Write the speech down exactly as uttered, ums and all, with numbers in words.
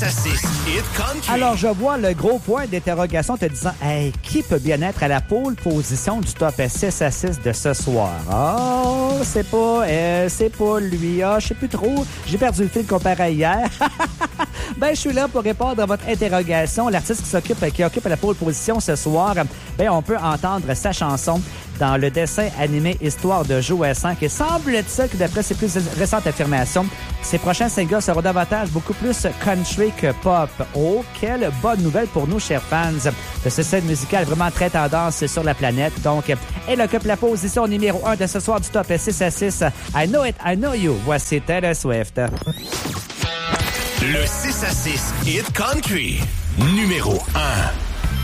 à six Hit Country. Alors, je vois le gros point d'interrogation te disant « Hey, qui peut bien être à la pole position du top six à six de ce soir? » Oh, c'est pas elle, c'est pas lui. Ah, je sais plus trop. J'ai perdu le fil comparé à hier. Ben, je suis là pour répondre à votre interrogation. L'artiste qui s'occupe, qui occupe la pole position ce soir, ben, on peut entendre sa chanson dans le dessin animé Histoire de Joe cinq. Et semble-t-il que d'après ses plus récentes affirmations, ses prochains singles seront davantage beaucoup plus country que pop. Oh, quelle bonne nouvelle pour nous, chers fans de ce scène musicale vraiment très tendance sur la planète. Donc, elle occupe la position numéro un de ce soir du top six à six. I Know It, I Know You. Voici Taylor Swift. Le six à six Hit Country, numéro un.